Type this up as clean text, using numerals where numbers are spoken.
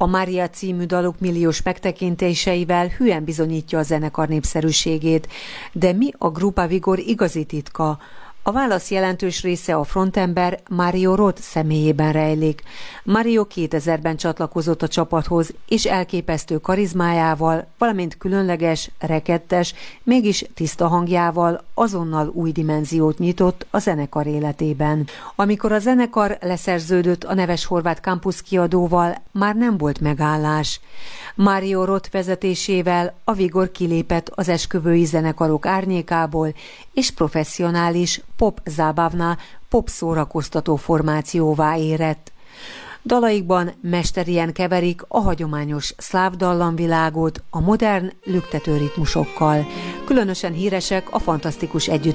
A Maria című daluk milliós megtekintéseivel hűen bizonyítja a zenekar népszerűségét. De mi a Grupa Vigor igazi titka? A válasz jelentős része a frontember Mario Roth személyében rejlik. Mario 2000-ben csatlakozott a csapathoz, és elképesztő karizmájával, valamint különleges, rekettes, mégis tiszta hangjával azonnal új dimenziót nyitott a zenekar életében. Amikor a zenekar leszerződött a neves horvát Campus kiadóval, már nem volt megállás. Mario Roth vezetésével a Vigor kilépett az esküvői zenekarok árnyékából, és professzionális pop-zábavna, pop-szórakoztató formációvá érett. Dalaikban mesterien keverik a hagyományos szláv dallamvilágot a modern, lüktető ritmusokkal. Különösen híresek a fantasztikus együttműködések